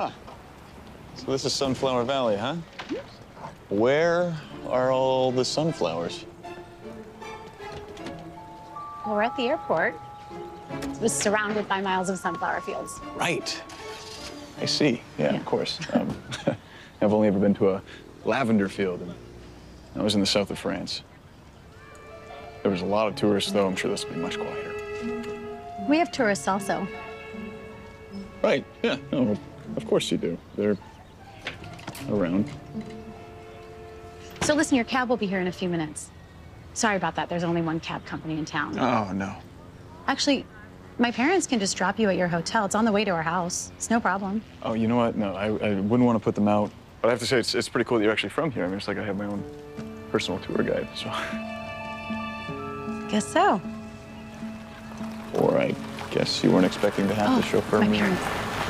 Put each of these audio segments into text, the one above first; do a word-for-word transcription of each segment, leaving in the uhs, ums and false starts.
So this is Sunflower Valley, huh? Where are all the sunflowers? Well, we're at the airport. It was surrounded by miles of sunflower fields. Right. I see. Yeah, Yeah. of course. Um, I've only ever been to a lavender field, and I was in the south of France. There was a lot of tourists, though. I'm sure this will be much quieter. We have tourists also. Right. Yeah. No, well, of course you do. They're around. So listen, your cab will be here in a few minutes. Sorry about that. There's only one cab company in town. Oh, no. Actually, my parents can just drop you at your hotel. It's on the way to our house. It's no problem. Oh, you know what? No, I, I wouldn't want to put them out. But I have to say, it's, it's pretty cool that you're actually from here. I mean, it's like I have my own personal tour guide, so. Guess so. Or I guess you weren't expecting to have Oh, to chauffeur my me. parents.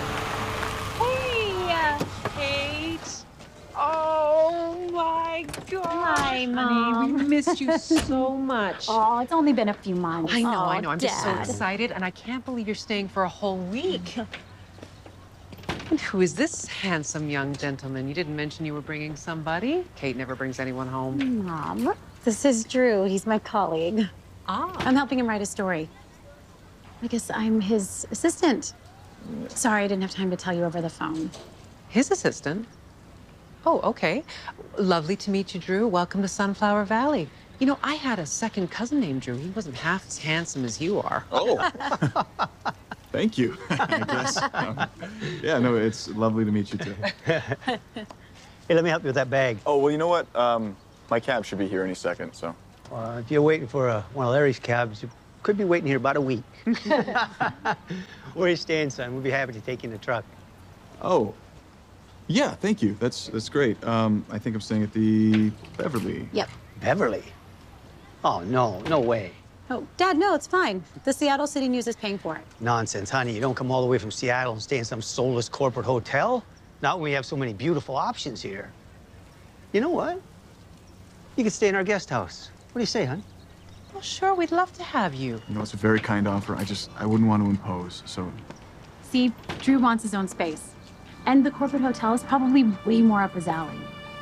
Hey, uh, Kate. Oh, my God. Hi, Honey, Mom. we missed you so much. Oh, it's only been a few months. I know, oh, I know. I'm just so Dad. excited, and I can't believe you're staying for a whole week. And who is this handsome young gentleman? You didn't mention you were bringing somebody. Kate never brings anyone home. Mom, this is Drew. He's my colleague. Ah. I'm helping him write a story. I guess I'm his assistant. Sorry, I didn't have time to tell you over the phone. His assistant? Oh, okay. Lovely to meet you, Drew. Welcome to Sunflower Valley. You know, I had a second cousin named Drew. He wasn't half as handsome as you are. Oh. Thank you, I guess. Um, yeah, no, it's lovely to meet you, too. Hey, let me help you with that bag. Oh, well, you know what? Um, my cab should be here any second, so. Uh, if you're waiting for uh, one of Larry's cabs, you could be waiting here about a week. Where are you staying, son? We'll be happy to take you in the truck. Oh. Yeah, thank you. That's that's great. Um, I think I'm staying at the Beverly. Yep. Beverly? Oh, no, no way. Oh, Dad, no, it's fine. The Seattle City News is paying for it. Nonsense, honey. You don't come all the way from Seattle and stay in some soulless corporate hotel. Not when we have so many beautiful options here. You know what? You could stay in our guest house. What do you say, hon? Well, sure, we'd love to have you. You know, it's a very kind offer. I just, I wouldn't want to impose, so. See, Drew wants his own space. And the corporate hotel is probably way more up his alley.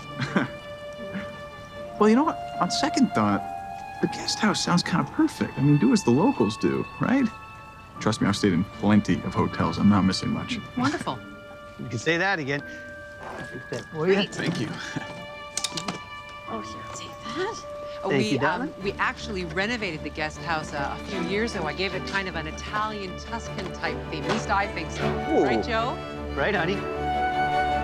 Well, you know what? On second thought, the guest house sounds kind of perfect. I mean, do as the locals do, right? Trust me, I've stayed in plenty of hotels. I'm not missing much. Wonderful. You can say that again. Take that for you. Thank you. Oh, here, take that. Uh, Thank we, you, darling. um, we actually renovated the guest house uh, a few years ago. I gave it kind of an Italian Tuscan type theme. At least I think so. Ooh. Right, Joe? Right, honey?